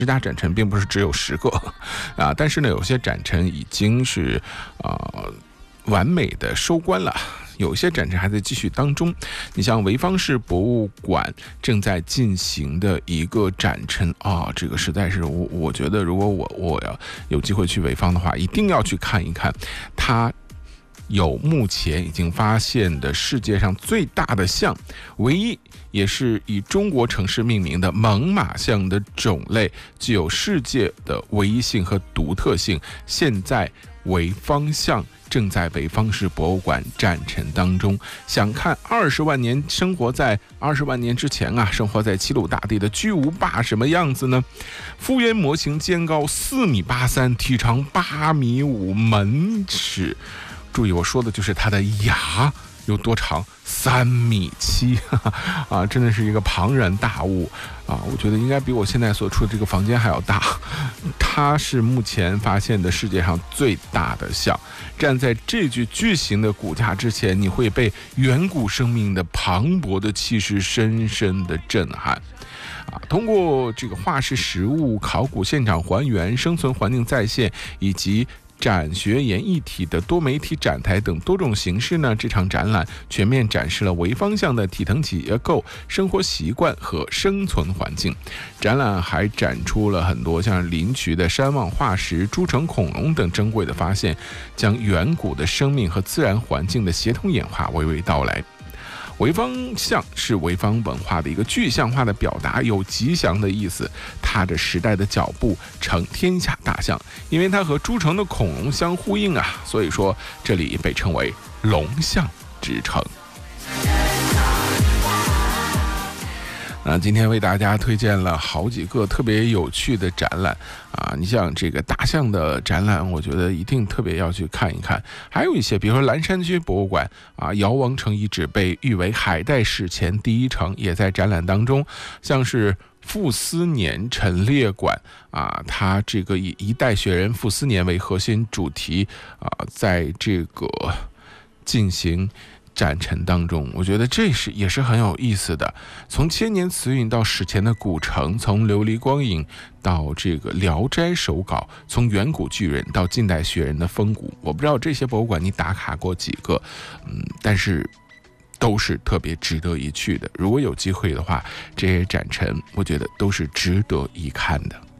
10大展陈并不是只有10个啊，但是呢，有些展陈已经是完美的收官了。有些展陈还在继续当中，你像潍坊市博物馆正在进行的一个展陈啊，这个实在是我觉得，如果我要有机会去潍坊的话，一定要去看一看。它有目前已经发现的世界上最大的象，唯一也是以中国城市命名的猛犸象的种类，具有世界的唯一性和独特性。现在潍坊象正在潍坊市博物馆展陈当中。想看20万年生活在20万年之前啊，生活在齐鲁大地的巨无霸什么样子呢？复原模型肩高4.83米，体长8.5米，门齿，注意我说的就是它的牙有多长，3.7米啊，真的是一个庞然大物啊！我觉得应该比我现在所处的这个房间还要大。它是目前发现的世界上最大的象。站在这具巨型的骨架之前，你会被远古生命的磅礴的气势深深的震撼。通过这个化石实物、考古现场还原、生存环境再现以及展学研一体的多媒体展台等多种形式呢，这场展览全面展示了潍坊象的体腾结构、生活习惯和生存环境。展览还展出了很多像林区的山望化石、诸城恐龙等珍贵的发现，将远古的生命和自然环境的协同演化娓娓道来。潍坊象是潍坊文化的一个具象化的表达，有吉祥的意思。踏着时代的脚步成天下大象，因为它和诸城的恐龙相呼应啊，所以说这里被称为龙象之城。今天为大家推荐了好几个特别有趣的展览啊，你像这个大象的展览，我觉得一定特别要去看一看。还有一些，比如说蓝山区博物馆啊，姚王城遗址被誉为海带史前第一城，也在展览当中。像是傅斯年陈列馆啊，它这个以一代雪人傅斯年为核心主题啊，在这个进行展陈当中，我觉得这也是很有意思的。从千年词韵到史前的古城，从琉璃光影到这个聊斋手稿，从远古巨人到近代雪人的风骨，我不知道这些博物馆你打卡过几个，但是都是特别值得一去的。如果有机会的话，这些展陈我觉得都是值得一看的。